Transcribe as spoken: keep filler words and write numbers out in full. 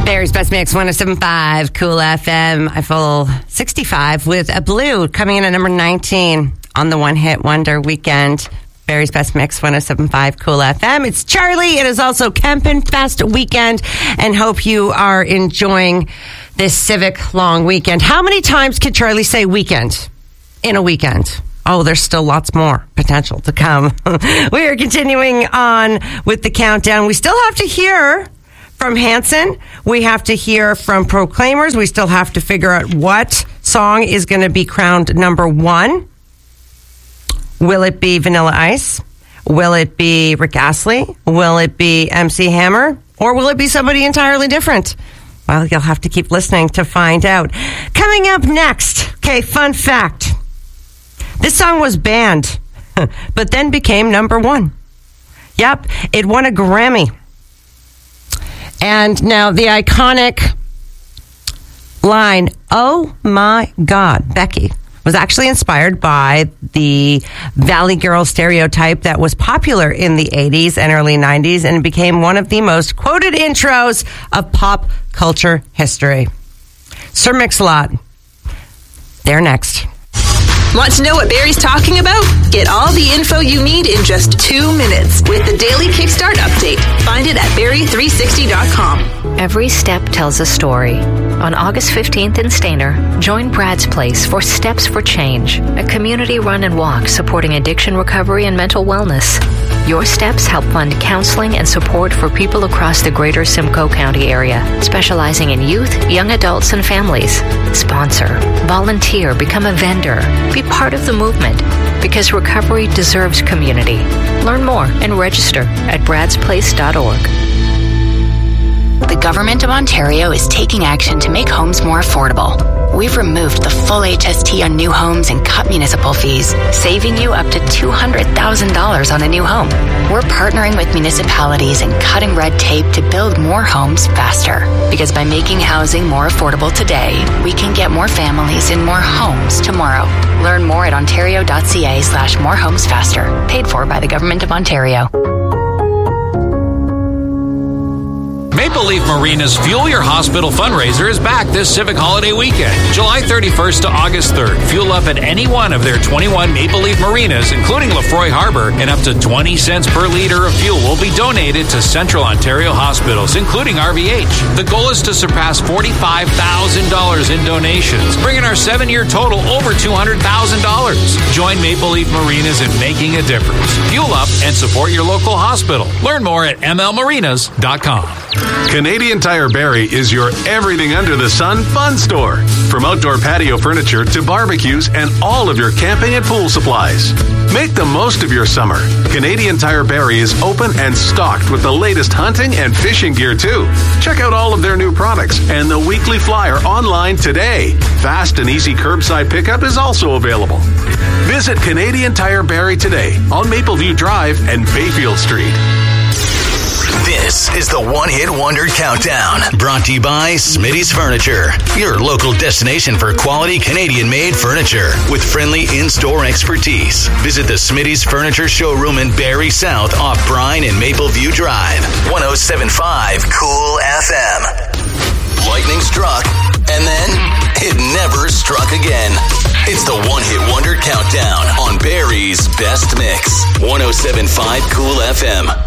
Barry's Best Mix, one oh seven point five, Cool F M. Eiffel sixty-five with a Blue coming in at number nineteen on the One Hit Wonder weekend. Barry's Best Mix, one oh seven point five, Cool F M. It's Charlie. It is also Kempin Fest weekend, and hope you are enjoying this civic long weekend. How many times can Charlie say weekend in a weekend? Oh, there's still lots more potential to come. We are continuing on with the countdown. We still have to hear from Hanson. We have to hear from Proclaimers. We still have to figure out what song is going to be crowned number one. Will it be Vanilla Ice? Will it be Rick Astley? Will it be M C Hammer? Or will it be somebody entirely different? Well, you'll have to keep listening to find out. Coming up next, okay, fun fact. This song was banned, but then became number one. Yep, it won a Grammy. And now the iconic line, "Oh my God, Becky," was actually inspired by the Valley Girl stereotype that was popular in the eighties and early nineties and became one of the most quoted intros of pop culture history. Sir Mix-a-Lot, they're next. Want to know what Barry's talking about? Get all the info you need in just two minutes with the Daily Kickstart Update. Find it at Barry three sixty dot com. Every step tells a story. On August fifteenth in Stayner, join Brad's Place for Steps for Change, a community run and walk supporting addiction recovery and mental wellness. Your steps help fund counseling and support for people across the greater Simcoe County area, specializing in youth, young adults, and families. Sponsor, volunteer, become a vendor. Be part of the movement, because recovery deserves community. Learn more and register at brads place dot org. The Government of Ontario is taking action to make homes more affordable. We've removed the full H S T on new homes and cut municipal fees, saving you up to two hundred thousand dollars on a new home. We're partnering with municipalities and cutting red tape to build more homes faster. Because by making housing more affordable today, we can get more families in more homes tomorrow. Learn more at ontario.ca slash more homes faster. Paid for by the Government of Ontario. Maple Leaf Marina's Fuel Your Hospital fundraiser is back this civic holiday weekend, July thirty-first to August third. Fuel up at any one of their twenty-one Maple Leaf Marinas, including Lefroy Harbor, and up to twenty cents per liter of fuel will be donated to Central Ontario hospitals, including R V H. The goal is to surpass forty-five thousand dollars in donations, bringing our seven-year total over two hundred thousand dollars. Join Maple Leaf Marinas in making a difference. Fuel up and support your local hospital. Learn more at m l marinas dot com. Canadian Tire Barrie is your everything under the sun fun store. From outdoor patio furniture to barbecues and all of your camping and pool supplies. Make the most of your summer. Canadian Tire Barrie is open and stocked with the latest hunting and fishing gear too. Check out all of their new products and the weekly flyer online today. Fast and easy curbside pickup is also available. Visit Canadian Tire Barrie today on Mapleview Drive and Bayfield Street. This is the One Hit Wonder Countdown, brought to you by Smitty's Furniture, your local destination for quality Canadian-made furniture with friendly in-store expertise. Visit the Smitty's Furniture showroom in Barrie South off Bryan and Mapleview Drive. one oh seven point five Cool F M. Lightning struck, and then it never struck again. It's the One Hit Wonder Countdown on Barrie's Best Mix. one oh seven point five Cool F M.